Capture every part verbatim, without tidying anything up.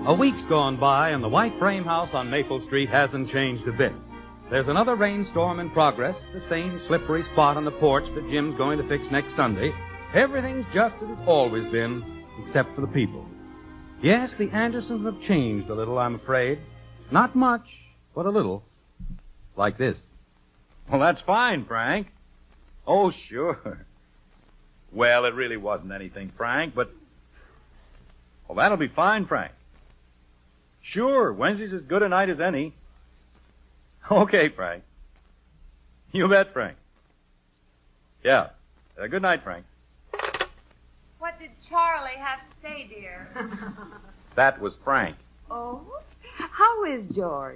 A week's gone by, and the white frame house on Maple Street hasn't changed a bit. There's another rainstorm in progress, the same slippery spot on the porch that Jim's going to fix next Sunday. Everything's just as it's always been, except for the people. Yes, the Andersons have changed a little, I'm afraid. Not much, but a little. Like this. Well, that's fine, Frank. Oh, sure. Well, it really wasn't anything, Frank, but... Well, that'll be fine, Frank. Sure, Wednesday's as good a night as any. Okay, Frank. You bet, Frank. Yeah. Uh, good night, Frank. What did Charlie have to say, dear? That was Frank. Oh? How is George?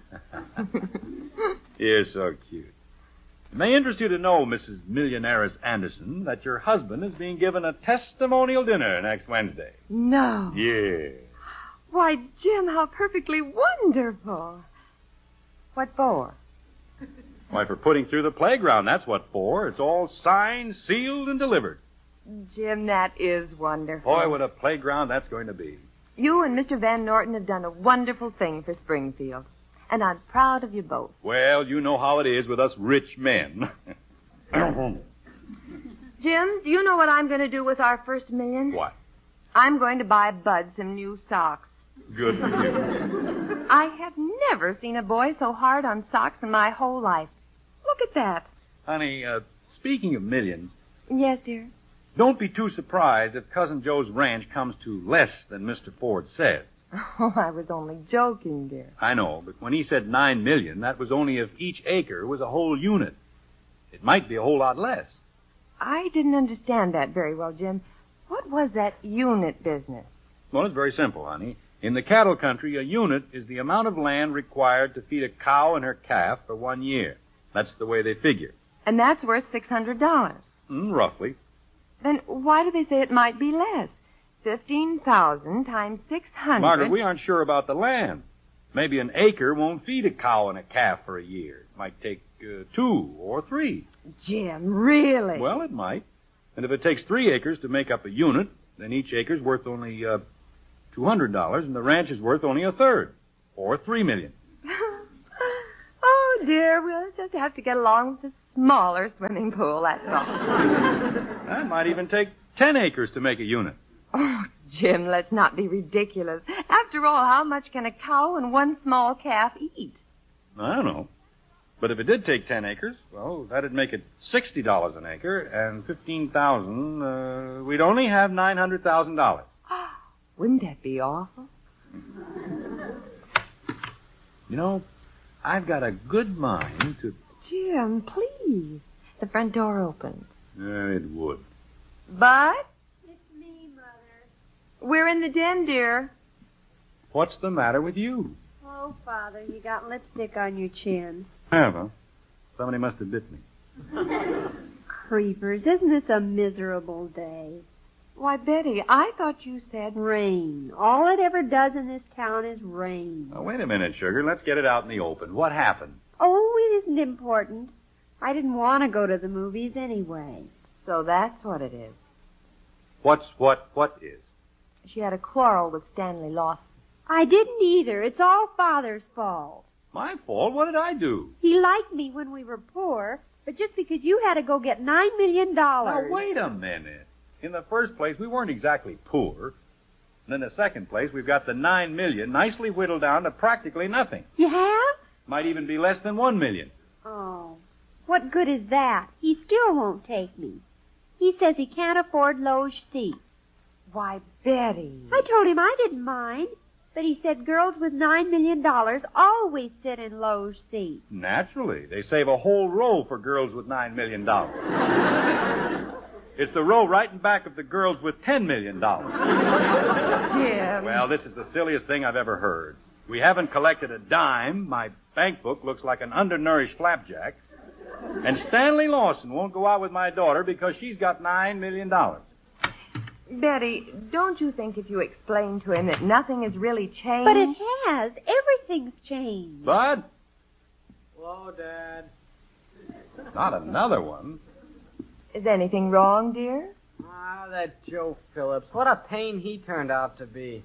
You're so cute. It may interest you to know, Missus Millionaires Anderson, that your husband is being given a testimonial dinner next Wednesday. No. Yeah. Why, Jim, how perfectly wonderful. What for? Why, for putting through the playground, that's what for. It's all signed, sealed, and delivered. Jim, that is wonderful. Boy, what a playground that's going to be. You and Mister Van Norton have done a wonderful thing for Springfield. And I'm proud of you both. Well, you know how it is with us rich men. Jim, do you know what I'm going to do with our first million? What? I'm going to buy Bud some new socks. Good for you. I have never seen a boy so hard on socks in my whole life. Look at that. Honey, uh, speaking of millions... Yes, dear? Don't be too surprised if Cousin Joe's ranch comes to less than Mister Ford said. Oh, I was only joking, dear. I know, but when he said nine million, that was only if each acre was a whole unit. It might be a whole lot less. I didn't understand that very well, Jim. What was that unit business? Well, it's very simple, honey. In the cattle country, a unit is the amount of land required to feed a cow and her calf for one year. That's the way they figure. And that's worth six hundred dollars. Mm, roughly. Then why do they say it might be less? Fifteen thousand times six hundred. Margaret, we aren't sure about the land. Maybe an acre won't feed a cow and a calf for a year. It might take uh, two or three. Jim, really? Well, it might. And if it takes three acres to make up a unit, then each acre's worth only uh, two hundred dollars, and the ranch is worth only a third, or three million. Oh, dear, we'll just have to get along with a smaller swimming pool, that's all. That might even take ten acres to make a unit. Oh, Jim, let's not be ridiculous. After all, how much can a cow and one small calf eat? I don't know. But if it did take ten acres, well, that'd make it sixty dollars an acre, and fifteen thousand, uh, we'd only have nine hundred thousand dollars. Wouldn't that be awful? You know, I've got a good mind to... Jim, please. The front door opened. Uh, it would. Bud? It's me, Mother. We're in the den, dear. What's the matter with you? Oh, Father, you got lipstick on your chin. Have, huh? Somebody must have bit me. Creepers, isn't this a miserable day? Why, Betty, I thought you said... Rain. All it ever does in this town is rain. Now, wait a minute, sugar. Let's get it out in the open. What happened? Oh, it isn't important. I didn't want to go to the movies anyway. So that's what it is. What's what what is? She had a quarrel with Stanley Lawson. I didn't either. It's all Father's fault. My fault? What did I do? He liked me when we were poor, but just because you had to go get nine million dollars. Now, wait a minute. In the first place, we weren't exactly poor. And in the second place, we've got the nine million nicely whittled down to practically nothing. You have? Might even be less than one million. Oh, what good is that? He still won't take me. He says he can't afford loge seats. Why, Betty. I told him I didn't mind, but he said girls with nine million dollars always sit in loge seats. Naturally. They save a whole row for girls with nine million dollars. It's the row right in back of the girls with ten million dollars. Jim. Well, this is the silliest thing I've ever heard. We haven't collected a dime. My bank book looks like an undernourished flapjack. And Stanley Lawson won't go out with my daughter because she's got nine million dollars. Betty, don't you think if you explain to him that nothing has really changed? But it has. Everything's changed. Bud? Hello, Dad. Not another one. Is anything wrong, dear? Ah, that Joe Phillips. What a pain he turned out to be.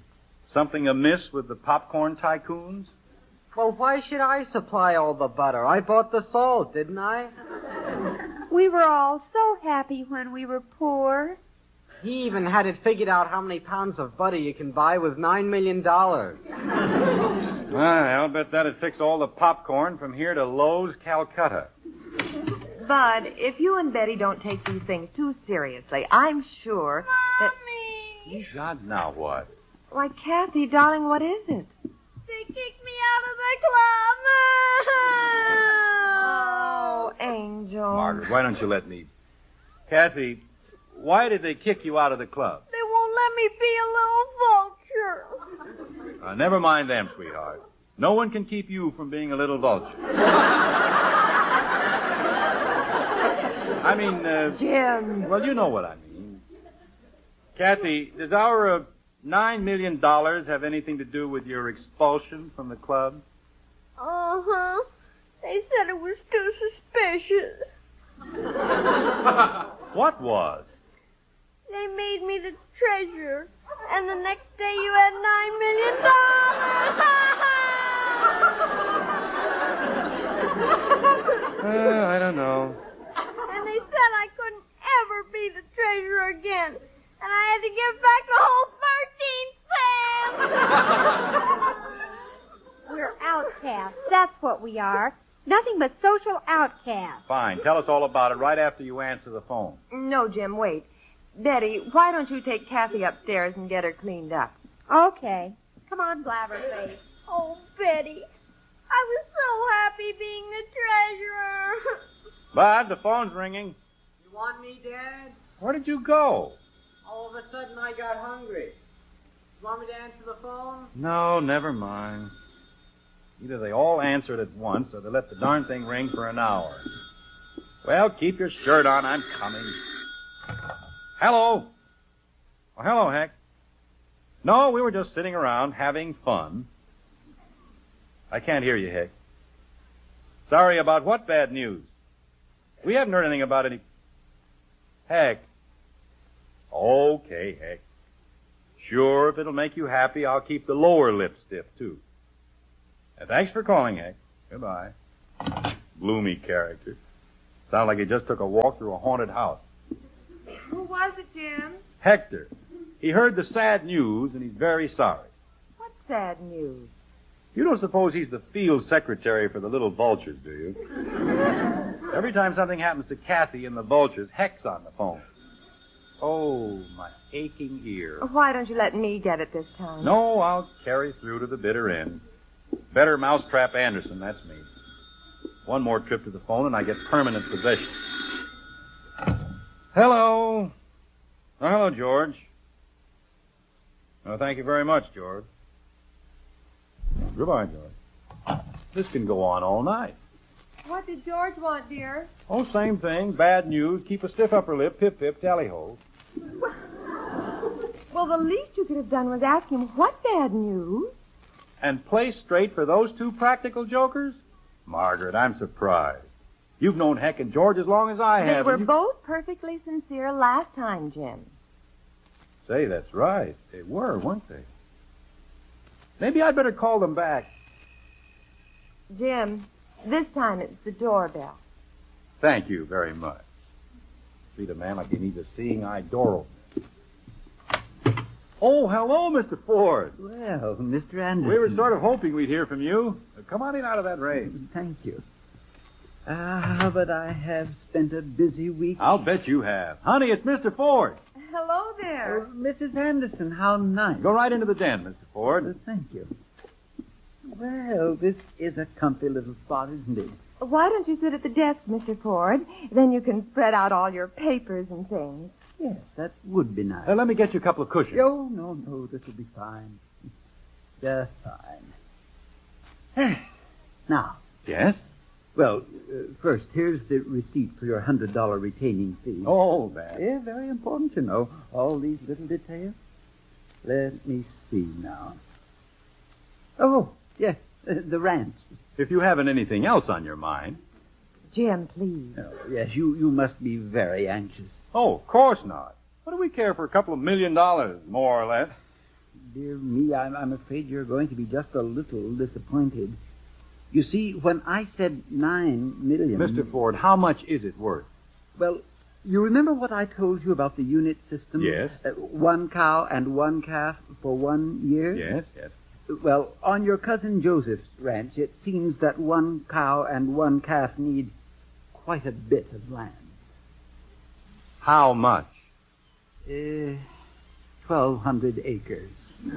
Something amiss with the popcorn tycoons? Well, why should I supply all the butter? I bought the salt, didn't I? We were all so happy when we were poor. He even had it figured out how many pounds of butter you can buy with nine million dollars. I'll bet that'd fix all the popcorn from here to Lowe's, Calcutta. Bud, if you and Betty don't take these things too seriously, I'm sure that... Mommy! These odds now what? Why, Kathy, darling, what is it? They kicked me out of the club. Oh, Angel. Margaret, why don't you let me... Kathy, why did they kick you out of the club? They won't let me be a little vulture. Uh, never mind them, sweetheart. No one can keep you from being a little vulture. I mean, uh... Jim. Well, you know what I mean. Kathy, does our uh, nine million dollars have anything to do with your expulsion from the club? Uh-huh. They said it was too suspicious. What was? They made me the treasurer, and the next day you had nine million dollars. uh, I don't know. And they said I couldn't ever be the treasurer again, and I had to give back the whole thirteen cents. We're outcasts. That's what we are. Nothing but social outcasts. Fine. Tell us all about it right after you answer the phone. No, Jim, wait. Betty, why don't you take Kathy upstairs and get her cleaned up? Okay. Come on, Blabberface. Oh, Betty. I was so happy being the treasurer. Bud, the phone's ringing. You want me, Dad? Where did you go? All of a sudden I got hungry. You want me to answer the phone? No, never mind. Either they all answered at once, or they let the darn thing ring for an hour. Well, keep your shirt on. I'm coming. Hello. Oh, hello, Heck. No, we were just sitting around having fun. I can't hear you, Heck. Sorry about what bad news? We haven't heard anything about any... Heck. Okay, Heck. Sure, if it'll make you happy, I'll keep the lower lip stiff, too. Uh, thanks for calling, Heck. Goodbye. Gloomy character. Sound like he just took a walk through a haunted house. Who was it, Jim? Hector. He heard the sad news, and he's very sorry. What sad news? You don't suppose he's the field secretary for the little vultures, do you? Every time something happens to Kathy and the vultures, Heck's on the phone. Oh, my aching ear. Why don't you let me get it this time? No, I'll carry through to the bitter end. Better Mousetrap Anderson, that's me. One more trip to the phone and I get permanent possession. Hello. Oh, hello, George. Oh, thank you very much, George. Goodbye, George. This can go on all night. What did George want, dear? Oh, same thing. Bad news. Keep a stiff upper lip. Pip, pip, tally-ho. Well, the least you could have done was ask him what bad news. And play straight for those two practical jokers? Margaret, I'm surprised. You've known Heck and George as long as I They have. were and you... both perfectly sincere last time, Jim. Say, that's right. They were, weren't they? Maybe I'd better call them back. Jim, this time it's the doorbell. Thank you very much. Treat a man like he needs a seeing-eye door opener. Oh, hello, Mister Ford. Well, Mister Anderson. We were sort of hoping we'd hear from you. Come on in out of that rain. Thank you. Ah, but I have spent a busy week. I'll bet you have. Honey, it's Mister Ford. Hello there. Oh, Missus Anderson, how nice. Go right into the den, Mister Ford. Uh, thank you. Well, this is a comfy little spot, isn't it? Why don't you sit at the desk, Mister Ford? Then you can spread out all your papers and things. Yes, that would be nice. Uh, let me get you a couple of cushions. Oh, no, no, this will be fine. Just fine. Now. Yes? Well, uh, first, here's the receipt for your one hundred dollars retaining fee. Oh, that. Yeah, very important, you know, all these little details. Let me see now. Oh, yes, uh, the ranch. If you haven't anything else on your mind. Jim, please. Oh, yes, you, you must be very anxious. Oh, of course not. What do we care for a couple of million dollars, more or less? dear me, I'm, I'm afraid you're going to be just a little disappointed. You see, when I said nine million... Mister Ford, how much is it worth? Well, you remember what I told you about the unit system? Yes. Uh, one cow and one calf for one year? Yes, yes. Well, on your cousin Joseph's ranch, it seems that one cow and one calf need quite a bit of land. How much? Uh, twelve hundred acres.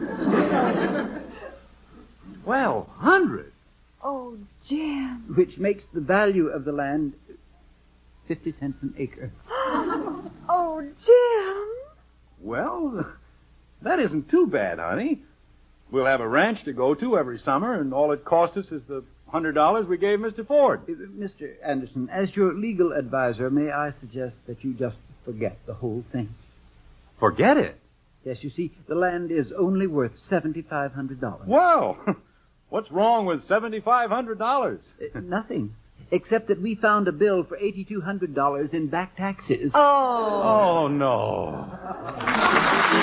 Twelve hundred? Oh, Jim. Which makes the value of the land fifty cents an acre. Oh, Jim. Well, that isn't too bad, honey. We'll have a ranch to go to every summer, and all it cost us is the hundred dollars we gave Mister Ford. Uh, Mister Anderson, as your legal advisor, may I suggest that you just forget the whole thing? Forget it? Yes, you see, the land is only worth seventy-five hundred dollars. Well, what's wrong with seventy-five hundred dollars? Uh, nothing. Except that we found a bill for eighty-two hundred dollars in back taxes. Oh. Oh, no.